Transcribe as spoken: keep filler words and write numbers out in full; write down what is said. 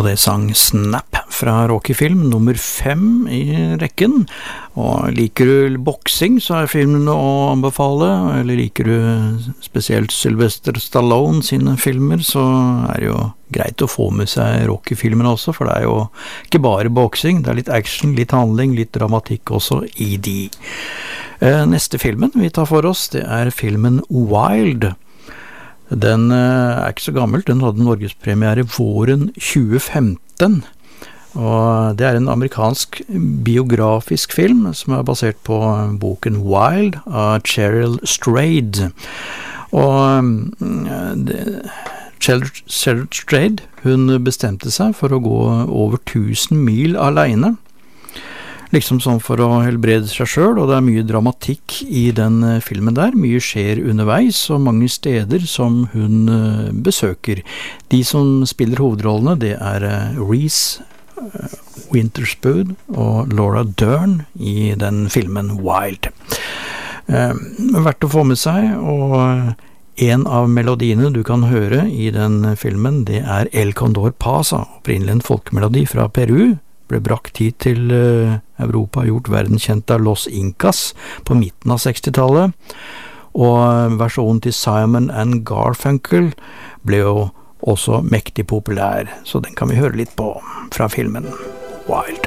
og det sang Snap fra Rocky-film nummer fem i rekken. Og liker du boksing, så er filmen å anbefale, eller liker du spesielt Sylvester Stallone sine filmer, så er det jo greit å få med seg Rocky-filmen også, for det er jo ikke bare boksing, det er litt action, litt handling, litt dramatikk også i de. Neste filmen vi tar for oss, det er filmen Wild. Den er ikke så gammel, den hadde norgespremiere våren tjue femten, og det er en amerikansk biografisk film som er basert på boken Wild av Cheryl Strayed. Og Cheryl Strayed, hun bestemte seg for å gå over tusen mil alene, liksom sånn for å helbrede seg selv, og det er mye dramatikk i den filmen der. Mye skjer underveis, og mange steder som hun besøker. De som spiller hovedrollene, det er Reese Witherspoon og Laura Dern i den filmen Wild. Verdt å få med seg, og en av melodiene du kan høre i den filmen, det er El Condor Pasa, opprinnelig en folkemelodi fra Peru, ble brakt hit til Europa, gjort verdenskjent av Los Incas på midten av sekstitallet, og versjonen til Simon and Garfunkel ble jo også mektig populær, så den kan vi høre litt på fra filmen Wild.